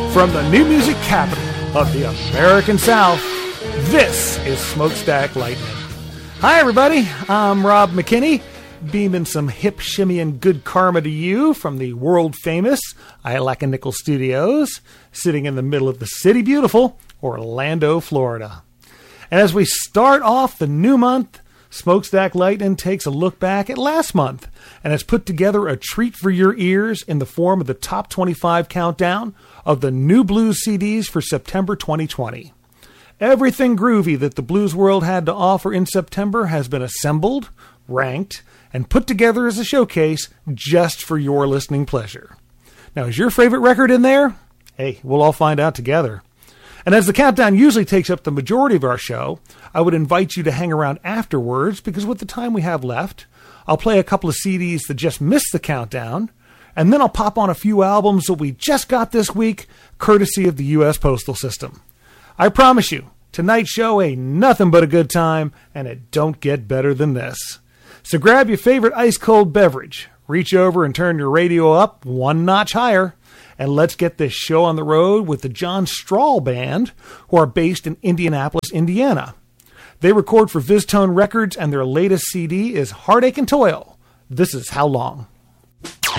From the new music capital of the American South, this is Smokestack Lightning. Hi, everybody. I'm Rob McKinney, beaming some hip shimmy and good karma to you from the world-famous Ilac-A-Nickel Studios, sitting in the middle of the city beautiful Orlando, Florida. And as we start off the new month, Smokestack Lightning takes a look back at last month and has put together a treat for your ears in the form of the Top 25 countdown of the new blues CDs for September 2020. Everything groovy that the blues world had to offer in September has been assembled, ranked, and put together as a showcase just for your listening pleasure. Now, is your favorite record in there? Hey, we'll all find out together. And as the countdown usually takes up the majority of our show, I would invite you to hang around afterwards because with the time we have left, I'll play a couple of CDs that just missed the countdown, and then I'll pop on a few albums that we just got this week, courtesy of the U.S. Postal System. I promise you, tonight's show ain't nothing but a good time, and it don't get better than this. So grab your favorite ice-cold beverage, reach over and turn your radio up one notch higher, and let's get this show on the road with the John Strahl Band, who are based in Indianapolis, Indiana. They record for VizTone Records, and their latest CD is Heartache and Toil. This is How Long.